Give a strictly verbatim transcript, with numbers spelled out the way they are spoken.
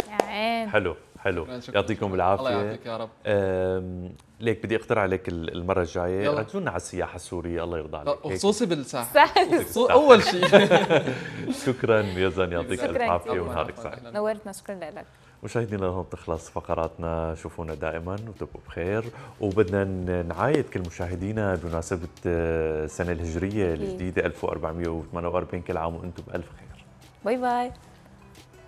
يا عين. حلو حلو، يعطيكم العافيه. الله يعافيك يا رب. ليك بدي اقترح عليك المره الجايه يلا. ركزونا على السياحه السوريه، الله يرضى عليك. وخصوصي بالساحل. سهل. اول شيء. شكرا يزن، يعطيك الف شكراً عافيه كثير. ونهارك سعيد. نورتنا، شكرا لك. مشاهدينا لهون بتخلص فقراتنا، شوفونا دائما وتبقوا بخير، وبدنا نعايد كل مشاهدينا بمناسبه السنه الهجريه الجديده ألف وأربعمئة وثمانية وأربعين، كل عام وانتم بالف خير. باي باي.